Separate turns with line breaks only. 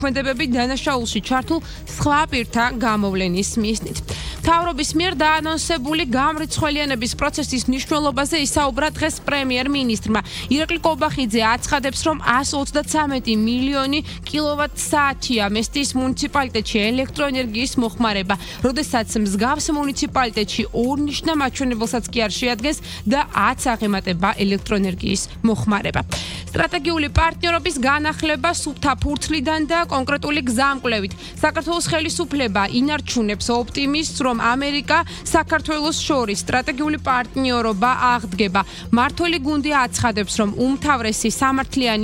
მოქმედებები დანაშაულში ჩართულ სხვა პირთა გამოვლენის მიზნით. მთავრობის მიერ დაანონსებული გამრიცხველიანების პროცესის მნიშვნელობაზე ისაუბრა დღეს პრემიერ-მინისტრმა. ირაკლი კობახიძე აცხადებს, რომ 133 მილიონი კილოვატ-საათია მესტიის მუნიციპალიტეტში ელექტროენერგიის მოხმარება, როდესაც მსგავს მუნიციპალიტეტში ორნიშნა მაჩვენებელსაც კი არ შეადგენს და 10 აღემატება ელექტროენერგიის მოხმარება. სტრატეგიული პარტნიორობის განახლება სუფთა ფურცლიდან და კონკრეტული გზამკვლევით. საქართველოს ხელისუფლება ინარჩუნებს ოპტიმიზმს, რომ ამერიკა საქართველოს შორის სტრატეგიული პარტნიორობა აღდგება. მმართველი გუნდი აცხადებს, რომ უმთავრესი სამართლიანი